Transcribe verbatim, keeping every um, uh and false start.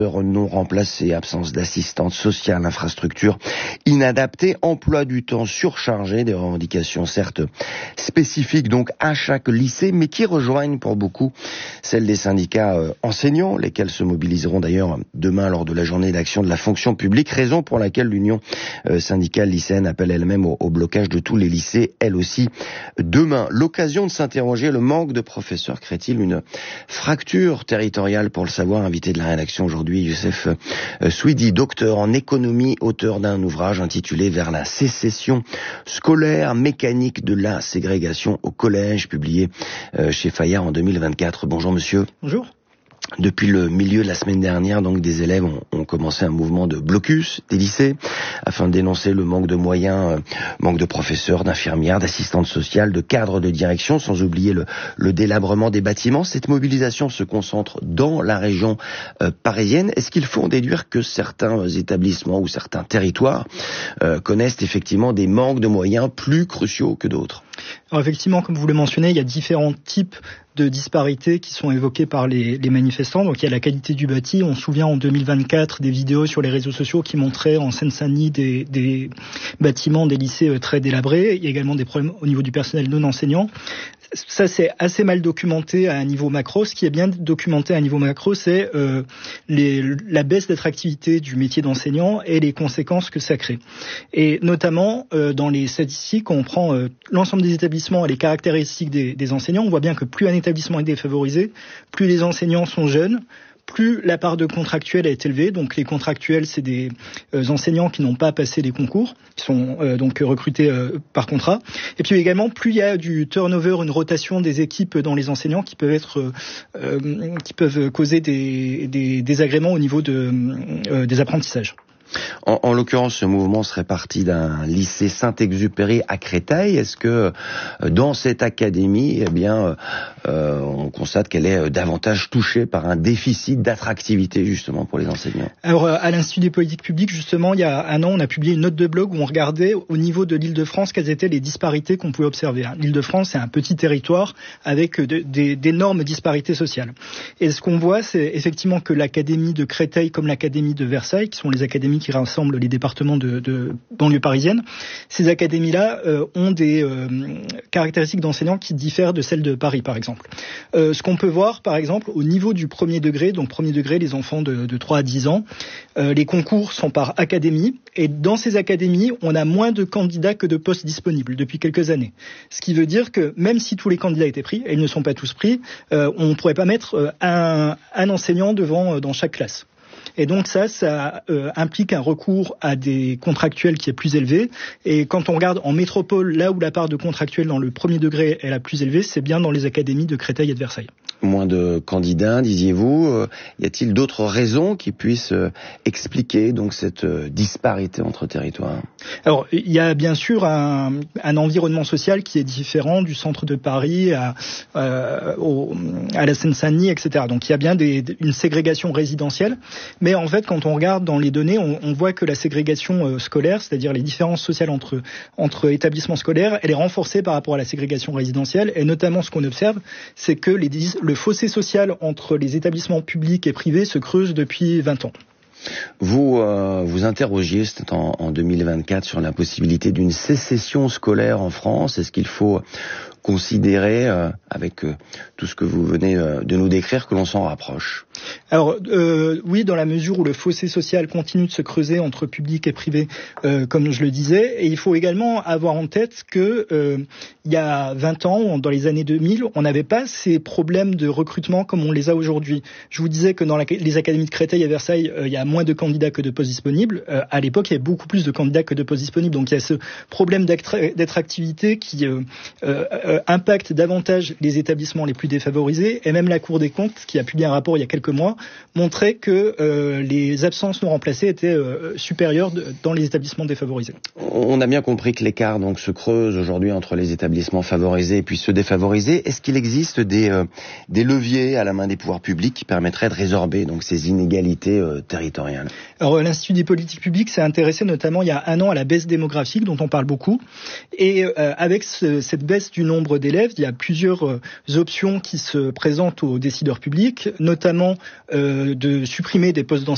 non remplacés, absence d'assistante sociale, infrastructure inadaptée, emploi du temps surchargé, des revendications certes spécifiques donc à chaque lycée, mais qui rejoignent pour beaucoup celles des syndicats euh, enseignants, lesquels se mobiliseront d'ailleurs demain lors de la journée d'action de la fonction publique, raison pour laquelle l'Union euh, syndicale lycéenne appelle elle-même au, au blocage de tous les lycées, elle aussi, demain. L'occasion de s'interroger, le manque de professeurs crée-t-il une fracture territoriale? Pour le savoir, invité de la rédaction aujourd'hui, Youssef Souidi, docteur en économie, auteur d'un ouvrage intitulé « Vers la sécession scolaire, mécanique de la ségrégation au collège », publié chez Fayard en deux mille vingt-quatre. Bonjour monsieur. Bonjour. Depuis le milieu de la semaine dernière, donc, des élèves ont, ont commencé un mouvement de blocus des lycées afin de dénoncer le manque de moyens, euh, manque de professeurs, d'infirmières, d'assistantes sociales, de cadres de direction, sans oublier le, le délabrement des bâtiments. Cette mobilisation se concentre dans la région euh, parisienne. Est-ce qu'il faut en déduire que certains établissements ou certains territoires euh, connaissent effectivement des manques de moyens plus cruciaux que d'autres? Alors effectivement, comme vous le mentionnez, il y a différents types de disparités qui sont évoquées par les, les manifestants. Donc il y a la qualité du bâti. On se souvient en deux mille vingt-quatre des vidéos sur les réseaux sociaux qui montraient en Seine-Saint-Denis des, des bâtiments, des lycées très délabrés. Il y a également des problèmes au niveau du personnel non enseignant. Ça, c'est assez mal documenté à un niveau macro. Ce qui est bien documenté à un niveau macro, c'est euh, les, la baisse d'attractivité du métier d'enseignant et les conséquences que ça crée. Et notamment, euh, dans les statistiques, quand on prend euh, l'ensemble des établissements et les caractéristiques des, des enseignants, on voit bien que plus un établissement est défavorisé, plus les enseignants sont jeunes, plus la part de contractuels est élevée. Donc les contractuels, c'est des euh, enseignants qui n'ont pas passé les concours, qui sont euh, donc recrutés euh, par contrat. Et puis également, plus il y a du turnover, une rotation des équipes dans les enseignants qui peuvent être, euh, qui peuvent causer des, des désagréments au niveau de, euh, des apprentissages. En, en l'occurrence, ce mouvement serait parti d'un lycée Saint-Exupéry à Créteil. Est-ce que dans cette académie, eh bien, euh, on constate qu'elle est davantage touchée par un déficit d'attractivité justement pour les enseignants? Alors, à l'Institut des politiques publiques, justement, il y a un an, on a publié une note de blog où on regardait au niveau de l'Île-de-France quelles étaient les disparités qu'on pouvait observer. L'Île-de-France, c'est un petit territoire avec de, de, d'énormes disparités sociales. Et ce qu'on voit, c'est effectivement que l'académie de Créteil, comme l'académie de Versailles, qui sont les académies qui rassemblent les départements de, de banlieue parisienne, ces académies-là euh, ont des euh, caractéristiques d'enseignants qui diffèrent de celles de Paris, par exemple. Euh, ce qu'on peut voir, par exemple, au niveau du premier degré, donc premier degré, les enfants de, de trois à dix ans, euh, les concours sont par académie, et dans ces académies, on a moins de candidats que de postes disponibles depuis quelques années. Ce qui veut dire que même si tous les candidats étaient pris, et ils ne sont pas tous pris, euh, on ne pourrait pas mettre euh, un, un enseignant devant euh, dans chaque classe. Et donc ça, ça euh, implique un recours à des contractuels qui est plus élevé. Et quand on regarde en métropole, là où la part de contractuels dans le premier degré est la plus élevée, c'est bien dans les académies de Créteil et de Versailles. Moins de candidats, disiez-vous. Euh, y a-t-il d'autres raisons qui puissent euh, expliquer donc cette euh, disparité entre territoires? Alors, il y a bien sûr un, un environnement social qui est différent du centre de Paris à, euh, au, à la Seine-Saint-Denis, et cetera. Donc, il y a bien des, une ségrégation résidentielle. Mais en fait, quand on regarde dans les données, on, on voit que la ségrégation euh, scolaire, c'est-à-dire les différences sociales entre, entre établissements scolaires, elle est renforcée par rapport à la ségrégation résidentielle. Et notamment, ce qu'on observe, c'est que les, le fossé social entre les établissements publics et privés se creuse depuis vingt ans. Vous euh, vous interrogiez, c'était en, en deux mille vingt-quatre, sur la possibilité d'une sécession scolaire en France. Est-ce qu'il faut considérer, euh, avec euh, tout ce que vous venez euh, de nous décrire, que l'on s'en rapproche? Alors euh, oui, dans la mesure où le fossé social continue de se creuser entre public et privé, euh, comme je le disais, et il faut également avoir en tête que euh, il y a vingt ans, dans les années deux mille, on n'avait pas ces problèmes de recrutement comme on les a aujourd'hui. Je vous disais que dans la, les académies de Créteil et Versailles, euh, il y a moins de candidats que de postes disponibles. Euh, à l'époque, il y avait beaucoup plus de candidats que de postes disponibles. Donc il y a ce problème d'attractivité qui euh, euh, impacte davantage les établissements les plus défavorisés. Et même la Cour des comptes, qui a publié un rapport il y a quelques mois, montrait que euh, les absences non remplacées étaient euh, supérieures de, dans les établissements défavorisés. On a bien compris que l'écart donc se creuse aujourd'hui entre les établissements favorisés et puis ceux défavorisés. Est-ce qu'il existe des, euh, des leviers à la main des pouvoirs publics qui permettraient de résorber donc ces inégalités euh, territoriales? Alors l'Institut des politiques publiques s'est intéressé notamment il y a un an à la baisse démographique dont on parle beaucoup. Et euh, avec ce, cette baisse du nombre d'élèves, il y a plusieurs euh, options qui se présentent aux décideurs publics, notamment euh, de supprimer des postes d'enseignants